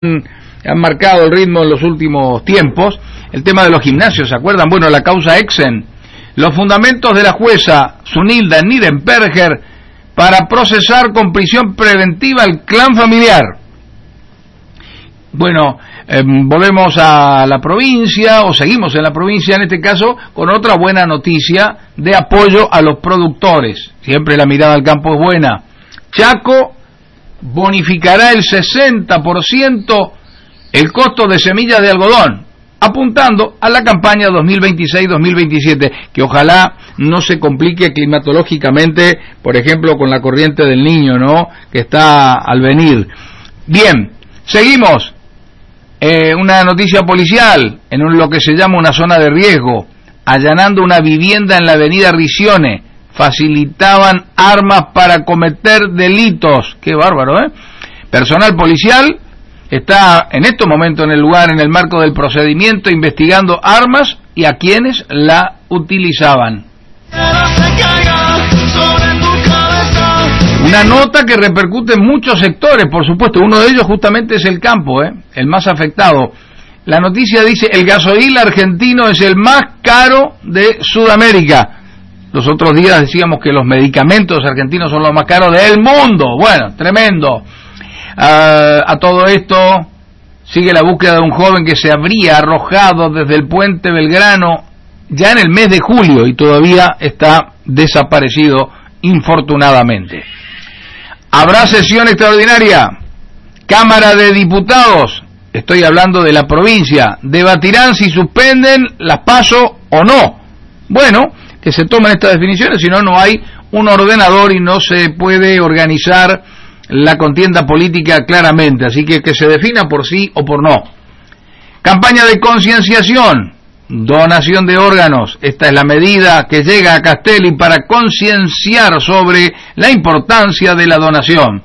han marcado el ritmo en los últimos tiempos. El tema de los gimnasios, ¿se acuerdan? Bueno, la causa Exen, los fundamentos de la jueza Sunilda Nirenberger para procesar con prisión preventiva al clan familiar. Bueno, volvemos a la provincia, o seguimos en la provincia en este caso, con otra buena noticia de apoyo a los productores. Siempre la mirada al campo es buena. Chaco bonificará el 60% el costo de semillas de algodón, apuntando a la campaña 2026-2027, que ojalá no se complique climatológicamente, por ejemplo, con la corriente del Niño, ¿no?, que está al venir. Bien, seguimos. Una noticia policial en lo que se llama una zona de riesgo, allanando una vivienda en la avenida Ricione, facilitaban armas para cometer delitos. Qué bárbaro, ¿eh? Personal policial está en estos momentos en el lugar, en el marco del procedimiento, investigando armas y a quienes la utilizaban. Una nota que repercute en muchos sectores, por supuesto. Uno de ellos justamente es el campo, el más afectado. La noticia dice: el gasoil argentino es el más caro de Sudamérica. Los otros días decíamos que los medicamentos argentinos son los más caros del mundo. Bueno, tremendo. A todo esto sigue la búsqueda de un joven que se habría arrojado desde el puente Belgrano ya en el mes de julio y todavía está desaparecido, infortunadamente. ¿Habrá sesión extraordinaria? Cámara de Diputados, estoy hablando de la provincia, debatirán si suspenden las PASO o no. Bueno, que se tomen estas definiciones, si no, no hay un ordenador y no se puede organizar la contienda política claramente, así que se defina por sí o por no. Campaña de concienciación, donación de órganos. Esta es la medida que llega a Castelli para concienciar sobre la importancia de la donación.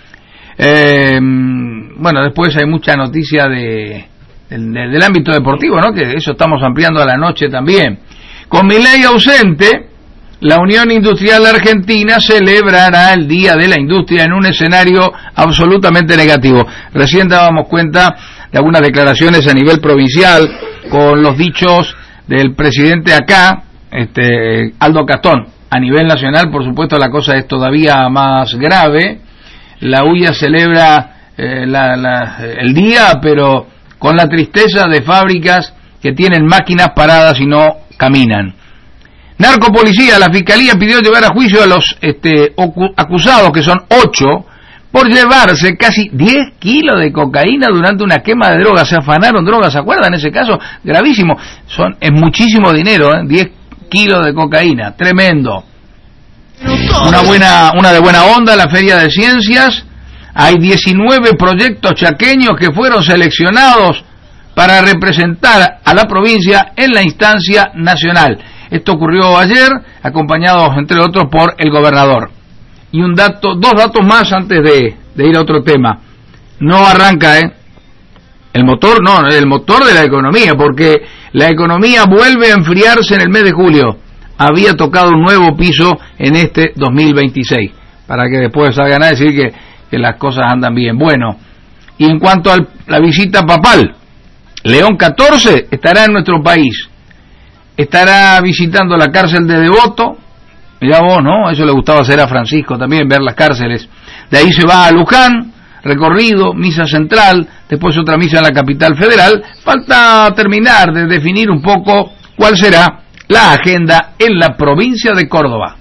Bueno, después hay mucha noticia del ámbito deportivo, ¿no?, que eso estamos ampliando a la noche también. Con Milei ausente, la Unión Industrial Argentina celebrará el Día de la Industria en un escenario absolutamente negativo. Recién dábamos cuenta de algunas declaraciones a nivel provincial con los dichos del presidente acá, Aldo Castón. A nivel nacional, por supuesto, la cosa es todavía más grave. La UIA celebra el día, pero con la tristeza de fábricas que tienen máquinas paradas y no caminan. Narcopolicía, la Fiscalía pidió llevar a juicio a los acusados, que son 8, por llevarse casi 10 kilos de cocaína durante una quema de drogas. Se afanaron drogas, ¿se acuerdan? Ese caso, gravísimo. Es muchísimo dinero, 10 kilos de cocaína, tremendo. Una de buena onda, la Feria de Ciencias. Hay 19 proyectos chaqueños que fueron seleccionados para representar a la provincia en la instancia nacional. Esto ocurrió ayer, acompañados, entre otros, por el gobernador. Y dos datos más antes de ir a otro tema. No arranca, el motor de la economía, porque la economía vuelve a enfriarse en el mes de julio. Había tocado un nuevo piso en este 2026, para que después salgan a decir que las cosas andan bien. Bueno, y en cuanto a la visita papal, León XIV estará en nuestro país. Estará visitando la cárcel de Devoto. Mirá vos, ¿no? Eso le gustaba hacer a Francisco también, ver las cárceles. De ahí se va a Luján, recorrido, misa central, después otra misa en la capital federal. Falta terminar de definir un poco cuál será la agenda en la provincia de Córdoba.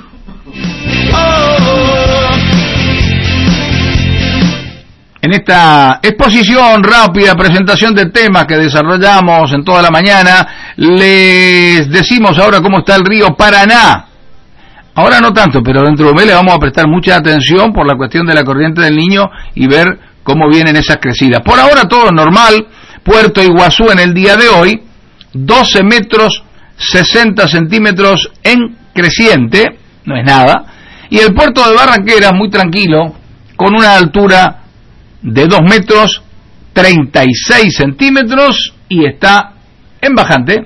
En esta exposición rápida, presentación de temas que desarrollamos en toda la mañana, les decimos ahora cómo está el río Paraná. Ahora no tanto, pero dentro de un mes le vamos a prestar mucha atención por la cuestión de la corriente del Niño y ver cómo vienen esas crecidas. Por ahora todo normal. Puerto Iguazú en el día de hoy, 12 metros 60 centímetros en creciente, no es nada. Y el puerto de Barranqueras muy tranquilo, con una altura de 2 metros 36 centímetros y está en bajante.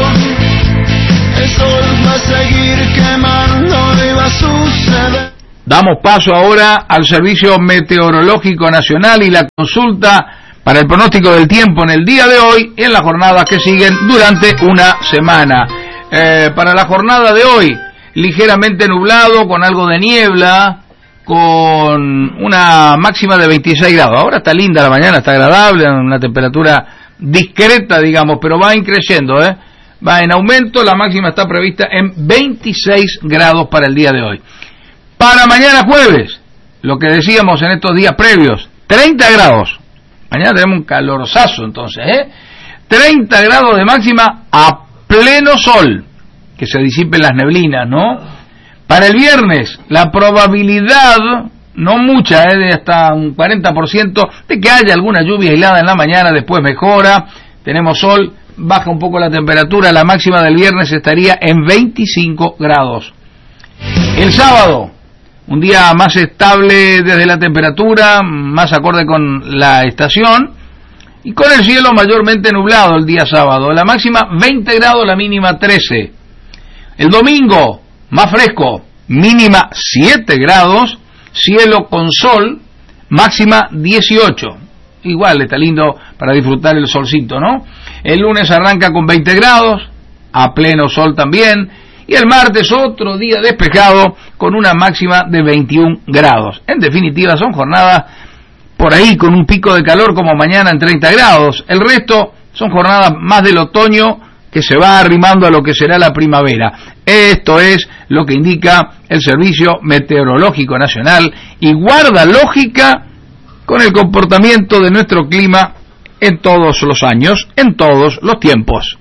El sol va a seguir quemando y va a suceder. Damos paso ahora al Servicio Meteorológico Nacional y la consulta para el pronóstico del tiempo en el día de hoy y en las jornadas que siguen durante una semana. Para la jornada de hoy, ligeramente nublado, con algo de niebla, con una máxima de 26 grados. Ahora está linda la mañana, está agradable, una temperatura discreta, digamos, pero va increciendo, va en aumento. La máxima está prevista en 26 grados para el día de hoy. Para mañana jueves, lo que decíamos en estos días previos, 30 grados. Mañana tenemos un calorosazo entonces, 30 grados de máxima a pleno sol, que se disipen las neblinas, ¿no? Para el viernes, la probabilidad, no mucha, de hasta un 40%, de que haya alguna lluvia aislada en la mañana, después mejora, tenemos sol, baja un poco la temperatura, la máxima del viernes estaría en 25 grados. El sábado, un día más estable desde la temperatura, más acorde con la estación, y con el cielo mayormente nublado el día sábado. La máxima 20 grados, la mínima 13. El domingo, más fresco, mínima 7 grados, cielo con sol, máxima 18. Igual está lindo para disfrutar el solcito, ¿no? El lunes arranca con 20 grados, a pleno sol también, y el martes otro día despejado con una máxima de 21 grados. En definitiva, son jornadas por ahí con un pico de calor como mañana en 30 grados. El resto son jornadas más del otoño que se va arrimando a lo que será la primavera. Esto es lo que indica el Servicio Meteorológico Nacional y guarda lógica con el comportamiento de nuestro clima en todos los años, en todos los tiempos.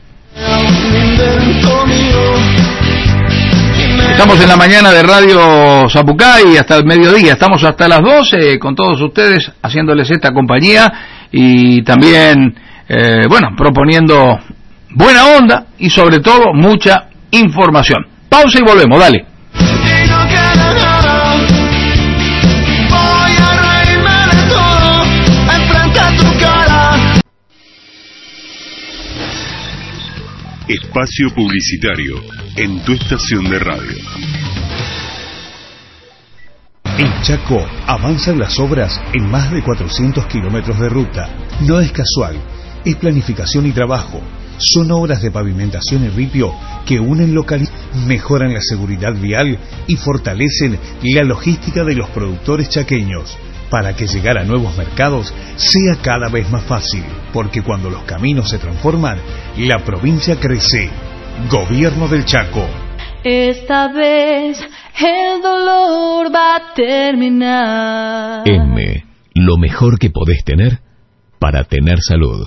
Estamos en la mañana de Radio Zapucay hasta el mediodía, estamos hasta las 12 con todos ustedes haciéndoles esta compañía y también, proponiendo buena onda y sobre todo mucha información. Pausa y volvemos, dale. Espacio publicitario en tu estación de radio. En Chaco avanzan las obras en más de 400 kilómetros de ruta. No es casual, es planificación y trabajo. Son obras de pavimentación y ripio que unen localidades, mejoran la seguridad vial y fortalecen la logística de los productores chaqueños, para que llegar a nuevos mercados sea cada vez más fácil, porque cuando los caminos se transforman, la provincia crece. Gobierno del Chaco. Esta vez el dolor va a terminar. M, lo mejor que podés tener para tener salud.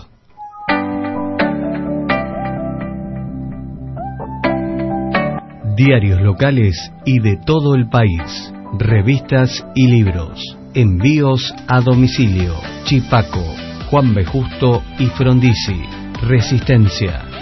Diarios locales y de todo el país, revistas y libros, envíos a domicilio. Chipaco, Juan B. Justo y Frondizi. Resistencia.